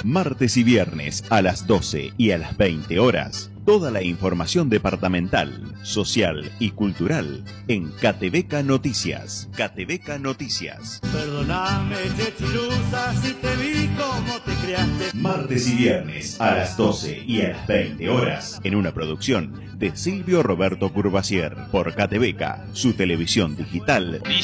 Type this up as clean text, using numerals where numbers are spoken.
Martes y viernes a las 12 y a las 20 horas. Toda la información departamental, social y cultural en Catebeca Noticias. Catebeca Noticias. Perdóname, Chechilusa, si te vi como te criaste. Martes y viernes a las 12 y a las 20 horas. En una producción de Silvio Roberto Curvacier por Catebeca, su televisión digital.